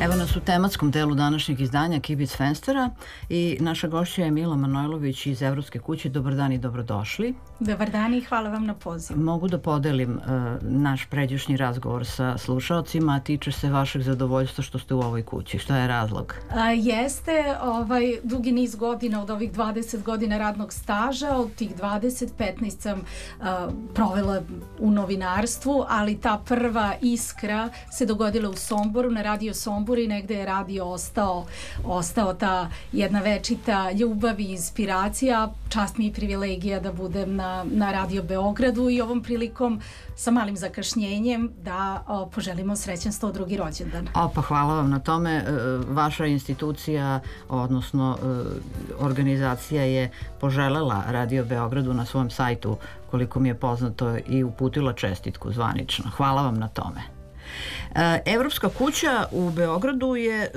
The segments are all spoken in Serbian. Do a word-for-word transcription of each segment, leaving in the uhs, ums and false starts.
Evo nas u tematskom delu današnjeg izdanja Kibic Fenstera i naša gošća je Mila Manojlović iz Evropske kuće. Dobar dan i dobrodošli. Dobar dan i hvala vam na pozivu. Mogu da podelim uh, naš pređašnji razgovor sa slušaocima, a tiče se vašeg zadovoljstva što ste u ovoj kući. Šta je razlog? A, jeste ovaj dugi niz godina, od ovih dvadeset godina radnog staža, od tih dvadeset, petnaest sam a, provela u novinarstvu, ali ta prva iskra se dogodila u Somboru, na Radio Sombor, i negde je radio ostao, ostao ta jedna večita ljubav i inspiracija. Čast mi i privilegija da budem na, na Radio Beogradu i ovom prilikom sa malim zakašnjenjem da o, poželimo srećan sto drugi rođendan. O, pa hvala vam na tome. Vaša institucija, odnosno organizacija je poželela Radio Beogradu na svom sajtu, koliko mi je poznato, i uputila čestitku zvanično. Hvala vam na tome. Evropska kuća u Beogradu je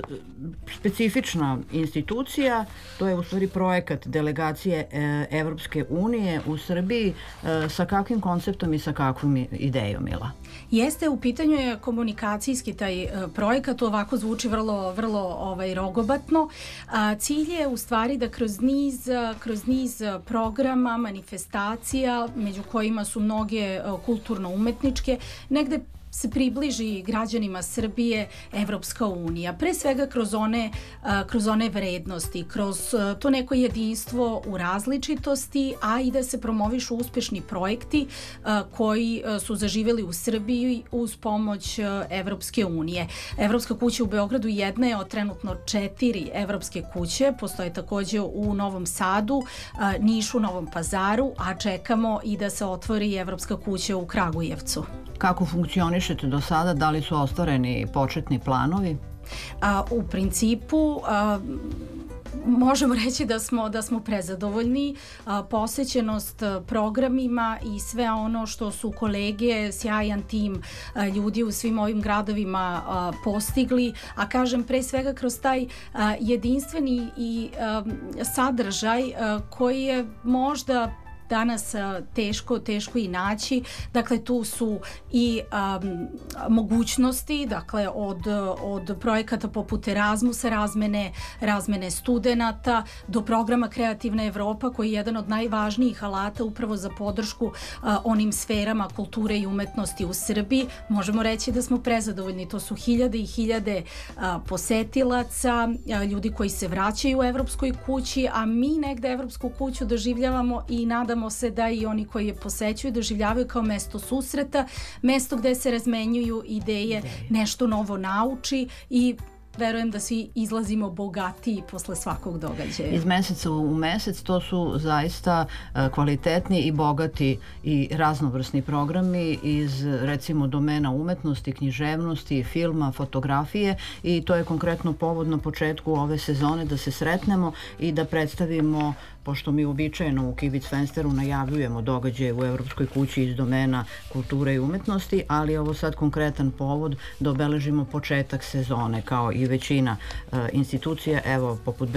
specifična institucija, to je u stvari projekat delegacije Evropske unije u Srbiji. Sa kakvim konceptom i sa kakvom idejom, Mila? Jeste, u pitanju je komunikacijski taj projekat, ovako zvuči vrlo, vrlo ovaj, rogobatno. A, cilj je u stvari da kroz niz, kroz niz programa, manifestacija, među kojima su mnoge kulturno-umetničke, negde se približi građanima Srbije Evropska unija. Pre svega kroz one, kroz one vrednosti, kroz to neko jedinstvo u različitosti, a i da se promovišu uspešni projekti koji su zaživjeli u Srbiji uz pomoć Evropske unije. Evropska kuća u Beogradu jedna je od trenutno četiri evropske kuće, postoje takođe u Novom Sadu, Nišu, Novom Pazaru, a čekamo i da se otvori Evropska kuća u Kragujevcu. Kako funkcionišete do sada? Da li su ostvareni početni planovi? A, u principu a, možemo reći da smo, da smo prezadovoljni. A, posećenost programima i sve ono što su kolege, sjajan tim a, ljudi u svim ovim gradovima a, postigli, a kažem pre svega kroz taj a, jedinstveni i a, sadržaj a, koji je možda danas teško, teško i naći. Dakle, tu su i um, mogućnosti, dakle, od, od projekata poput Erasmusa, razmene, razmene studenata, do programa Kreativna Evropa, koji je jedan od najvažnijih alata upravo za podršku uh, onim sferama kulture i umetnosti u Srbiji. Možemo reći da smo prezadovoljni. To su hiljade i hiljade uh, posetilaca, uh, ljudi koji se vraćaju u Evropskoj kući, a mi negde Evropsku kuću doživljavamo i nadamo se da i oni koji je posećuju doživljavaju kao mesto susreta, mesto gde se razmenjuju ideje, nešto novo nauči i verujem da svi izlazimo bogatiji posle svakog događaja. Iz meseca u mesec to su zaista kvalitetni i bogati i raznovrsni programi iz, recimo, domena umetnosti, književnosti, filma, fotografije, i to je konkretno povod na početku ove sezone da se sretnemo i da predstavimo, pošto mi uobičajeno u Kibic Fensteru najavljujemo događaje u Evropskoj kući iz domena kulture i umetnosti, ali ovo sad konkretan povod da obeležimo početak sezone, kao i većina uh, institucija, evo, poput